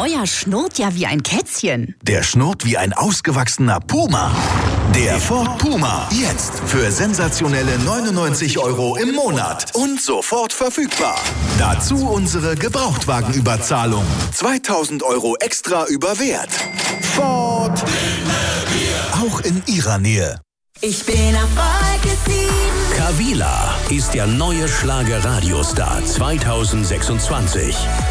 neuer schnurrt ja wie ein Kätzchen. Der schnurrt wie ein ausgewachsener Puma. Der Ford Puma. Jetzt für sensationelle 99 € im Monat. Und sofort verfügbar. Dazu unsere Gebrauchtwagenüberzahlung. 2000 € extra über Wert. Ford. Auch in Ihrer Nähe. Ich bin auf Wolke 7. Kavila ist der neue Schlager-Radiostar 2026.